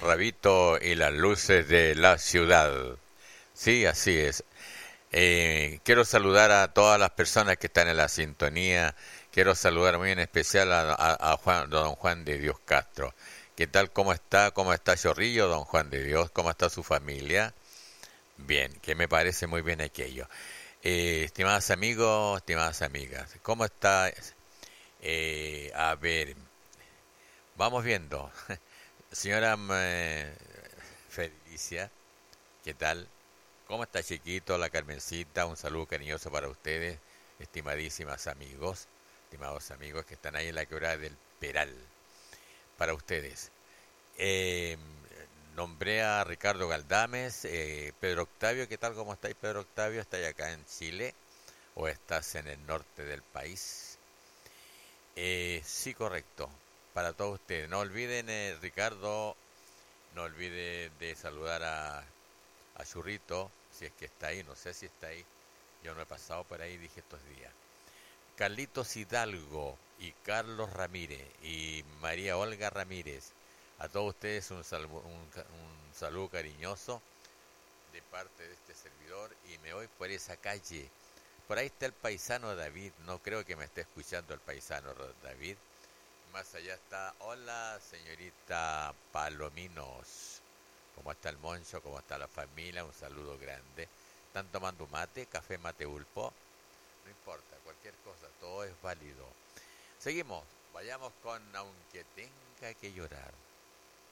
Rabito y las luces de la ciudad. Sí, así es. Quiero saludar a todas las personas que están en la sintonía. Quiero saludar muy en especial a don Juan de Dios Castro. ¿Qué tal? ¿Cómo está? ¿Cómo está Chorrillo, don Juan de Dios? ¿Cómo está su familia? Bien, que me parece muy bien aquello. Estimados amigos, estimadas amigas, ¿cómo está? A ver, vamos viendo. Señora Felicia, ¿qué tal? ¿Cómo está chiquito? La Carmencita, un saludo cariñoso para ustedes, estimados amigos que están ahí en la quebrada del Peral, para ustedes. Eh, Nombré a Ricardo Galdames, Pedro Octavio, ¿qué tal? ¿Cómo estáis, Pedro Octavio? ¿Estáis acá en Chile o estás en el norte del país? Sí, correcto, para todos ustedes. No olviden, Ricardo, no olvide de saludar a Churrito, si es que está ahí, no sé si está ahí. Yo no he pasado por ahí, dije estos días. Carlitos Hidalgo y Carlos Ramírez y María Olga Ramírez. A todos ustedes un saludo cariñoso de parte de este servidor y me voy por esa calle. Por ahí está el paisano David, no creo que me esté escuchando el paisano David. Más allá está, hola señorita Palominos. ¿Cómo está el Moncho? ¿Cómo está la familia? Un saludo grande. ¿Están tomando mate, café mateulpo? No importa, cualquier cosa, todo es válido. Seguimos, vayamos con Aunque tenga que llorar.